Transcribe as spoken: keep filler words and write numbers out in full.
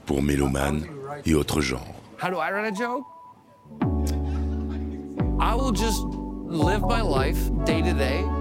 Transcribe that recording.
pour mélomanes et autres genres. How do I write a joke? I will just live my life day to day